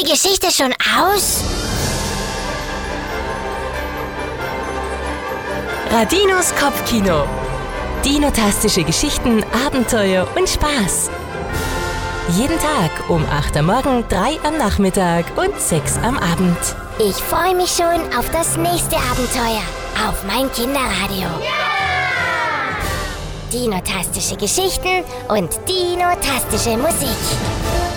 die Geschichte schon aus? Radinos Kopfkino. Dinotastische Geschichten, Abenteuer und Spaß. Jeden Tag um 8 am Morgen, 3 am Nachmittag und 6 am Abend. Ich freue mich schon auf das nächste Abenteuer auf mein Kinderradio. Dinotastische Geschichten und dinotastische Musik.